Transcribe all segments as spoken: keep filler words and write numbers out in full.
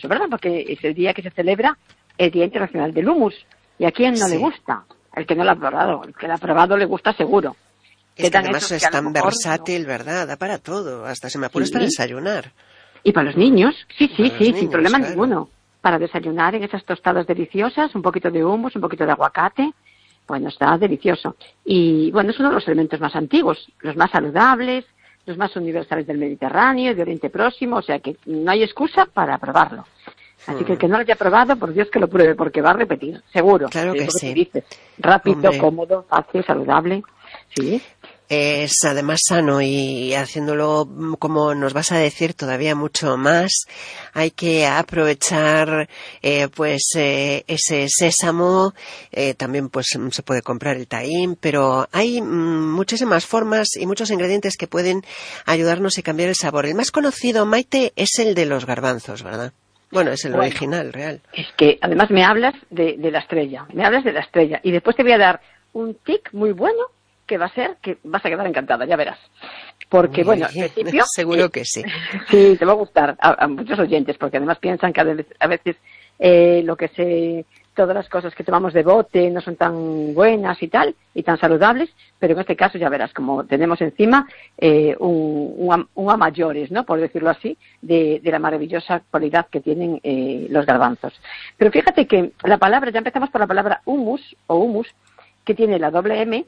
¿verdad? Porque es el día que se celebra el Día Internacional del Hummus. ¿Y a quién no Sí. le gusta? El que no lo ha probado. El que lo ha probado le gusta seguro. Es que Quedan además esos es que a lo tan mejor versátil, no. ¿verdad? Da para todo, hasta se me apura hasta Sí. desayunar. Y para los niños, sí, Y sí, para los sí, sin niños, problema claro. ninguno. Para desayunar en esas tostadas deliciosas, un poquito de hummus, un poquito de aguacate, bueno, está delicioso. Y bueno, es uno de los elementos más antiguos, los más saludables, los más universales del Mediterráneo, de Oriente Próximo, o sea que no hay excusa para probarlo. Así que el Hmm. que no lo haya probado, por Dios que lo pruebe, porque va a repetir, seguro. Claro Es que lo que tú sí. dices. Rápido, Hombre, cómodo, fácil, saludable. Sí. es además sano y haciéndolo, mm, como nos vas a decir, todavía mucho más. Hay que aprovechar eh, pues eh, ese sésamo, eh, también pues mm, se puede comprar el tajín, pero hay mm, muchísimas formas y muchos ingredientes que pueden ayudarnos y cambiar el sabor. El más conocido, Maite, es el de los garbanzos, ¿verdad? Bueno, es el Bueno, original, real. es que además me hablas de, de la estrella, me hablas de la estrella. Y después te voy a dar un tic muy bueno que va a ser que vas a quedar encantada, ya verás. Porque, Uy, bueno, uy, al principio, seguro eh, que sí. sí, te va a gustar a, a muchos oyentes, porque además piensan que a veces, a veces eh, lo que se, todas las cosas que tomamos de bote no son tan buenas y tal, y tan saludables, pero en este caso ya verás, como tenemos encima eh, un, un, a- un a mayores, ¿no?, por decirlo así, de, de la maravillosa cualidad que tienen eh, los garbanzos. Pero fíjate que la palabra, ya empezamos por la palabra humus, o humus, que tiene la doble M,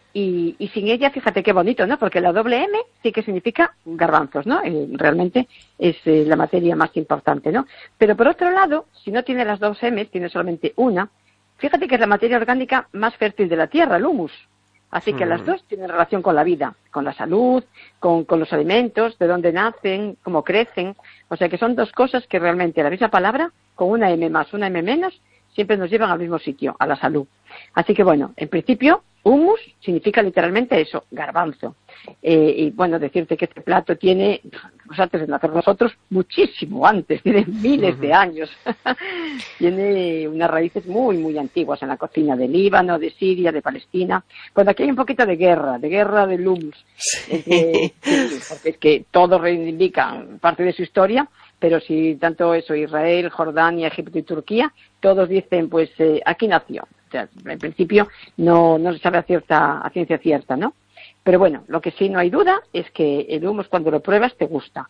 y, y sin ella, fíjate qué bonito, ¿no? Porque la doble M sí que significa garbanzos, ¿no? Eh, realmente es eh, la materia más importante, ¿no? Pero por otro lado, si no tiene las dos M, tiene solamente una, fíjate que es la materia orgánica más fértil de la Tierra, el humus. Así que las Hmm. dos tienen relación con la vida, con la salud, con, con los alimentos, de dónde nacen, cómo crecen. O sea que son dos cosas que realmente la misma palabra, con una M más, una M menos, siempre nos llevan al mismo sitio, a la salud. Así que bueno, en principio, humus significa literalmente eso, garbanzo. Eh, y bueno, decirte que este plato tiene, pues antes de nacer nosotros, muchísimo antes, tiene miles de años. Tiene unas raíces muy, muy antiguas en la cocina de Líbano, de Siria, de Palestina. Pues aquí hay un poquito de guerra, de guerra del humus. Entre, sí, porque es que todo reivindica parte de su historia, pero si tanto eso, Israel, Jordania, Egipto y Turquía, todos dicen, pues eh, aquí nació. O sea, en principio no, no se sabe a, cierta, a ciencia cierta, ¿no? Pero bueno, lo que sí no hay duda es que el hummus cuando lo pruebas te gusta.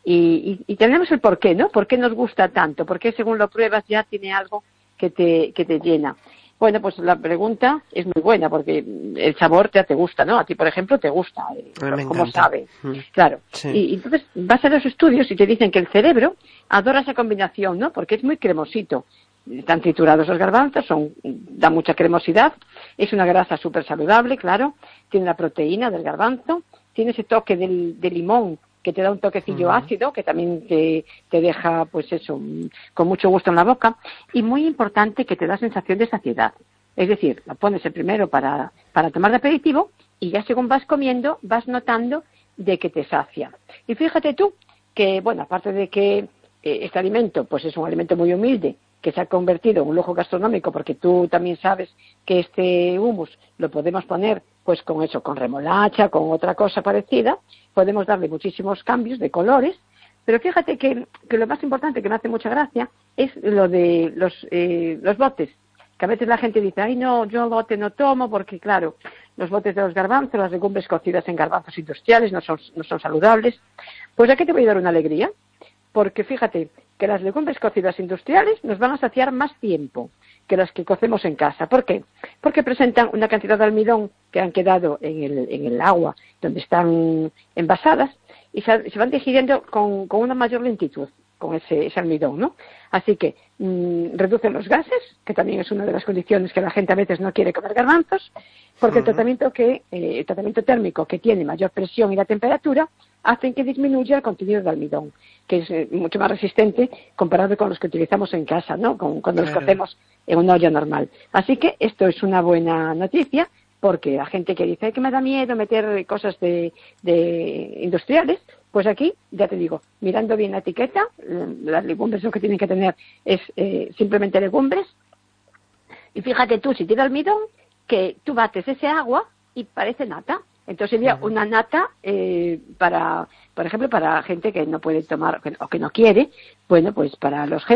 Y, y, y tenemos el por qué, ¿no? ¿Por qué nos gusta tanto? ¿Por qué según lo pruebas ya tiene algo que te, que te llena? Bueno, pues la pregunta es muy buena porque el sabor ya te gusta, ¿no? A ti, por ejemplo, te gusta, eh, A mí me ¿cómo encanta. sabe? Mm. Claro. Sí. Y, y entonces vas a los estudios y te dicen que el cerebro adora esa combinación, ¿no? Porque es muy cremosito. Están triturados los garbanzos, son, da mucha cremosidad, es una grasa súper saludable, claro, tiene la proteína del garbanzo, tiene ese toque del, de limón que te da un toquecillo Mm. ácido, que también te, te deja, pues eso, con mucho gusto en la boca, y muy importante que te da sensación de saciedad. Es decir, lo pones el primero para, para tomar de aperitivo y ya según vas comiendo vas notando de que te sacia. Y fíjate tú que, bueno, aparte de que eh, este alimento pues es un alimento muy humilde, que se ha convertido en un lujo gastronómico, porque tú también sabes que este hummus lo podemos poner pues con eso, con remolacha, con otra cosa parecida, podemos darle muchísimos cambios de colores, pero fíjate que, que lo más importante, que me hace mucha gracia, es lo de los, eh, los botes, que a veces la gente dice, ay no, yo bote no tomo, porque claro, los botes de los garbanzos, las legumbres cocidas en garbanzos industriales no son, no son saludables. Pues aquí te voy a dar una alegría, porque fíjate que las legumbres cocidas industriales nos van a saciar más tiempo que las que cocemos en casa. ¿Por qué? Porque presentan una cantidad de almidón que han quedado en el, en el agua donde están envasadas y se, se van digiriendo con, con una mayor lentitud con ese, ese almidón, ¿no? Así que mmm, reducen los gases, que también es una de las condiciones que la gente a veces no quiere comer garbanzos, porque el tratamiento que eh, el tratamiento térmico que tiene mayor presión y la temperatura hacen que disminuya el contenido de almidón, que es eh, mucho más resistente comparado con los que utilizamos en casa, ¿no? Con, cuando Claro. los cocemos en una olla normal. Así que esto es una buena noticia, porque la gente que dice que me da miedo meter cosas de, de industriales, pues aquí, ya te digo, mirando bien la etiqueta, las legumbres lo que tienen que tener es eh, simplemente legumbres, y fíjate tú, si tiene almidón, que tú bates ese agua y parece nata. Entonces sería uh-huh. una nata eh, para, por ejemplo, para gente que no puede tomar o que no quiere, bueno, pues para los